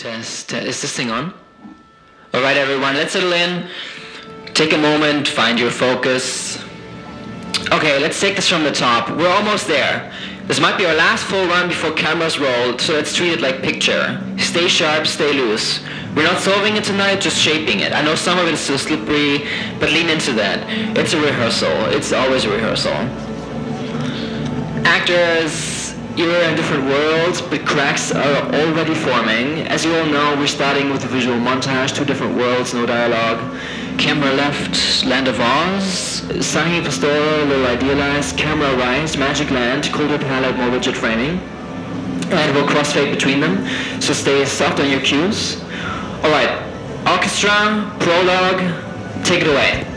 Test. Is this thing on? All right, everyone, let's settle in. Take a moment, find your focus. Okay, let's take this from the top. We're almost there. This might be our last full run before cameras roll, so let's treat it like picture. Stay sharp, stay loose. We're not solving it tonight, just shaping it. I know some of it is still slippery, but lean into that. It's a rehearsal. It's always a rehearsal. Actors, you're in different worlds, but cracks are already forming. As you all know, we're starting with a visual montage, 2 different worlds, no dialogue. Camera left, Land of Oz. Sahi Pastoral, a little idealized. Camera right, Magic Land, colder palette, more rigid framing. And we'll crossfade between them, so stay soft on your cues. Alright, orchestra, prologue, take it away.